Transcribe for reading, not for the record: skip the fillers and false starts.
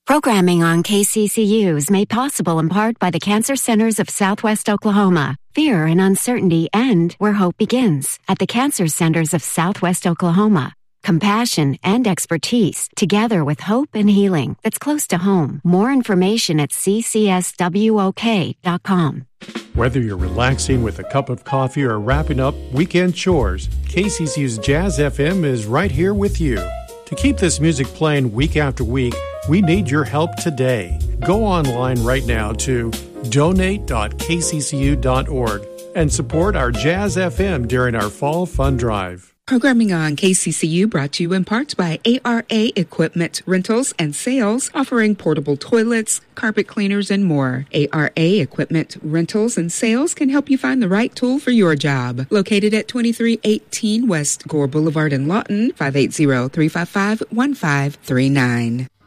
Programming on KCCU is made possible in part by the Cancer Centers of Southwest Oklahoma. Fear and uncertainty end where hope begins at the Cancer Centers of Southwest Oklahoma. Compassion and expertise together with hope and healing that's close to home. More information at ccswok.com. Whether you're relaxing with a cup of coffee or wrapping up weekend chores, KCCU's Jazz FM is right here with you. To keep this music playing week after week, we need your help today. Go online right now to donate.kccu.org and support our Jazz FM during our Fall Fund Drive. Programming on KCCU brought to you in part by ARA Equipment Rentals and Sales, offering portable toilets, carpet cleaners, and more. ARA Equipment Rentals and Sales can help you find the right tool for your job. Located at 2318 West Gore Boulevard in Lawton, 580-355-1539.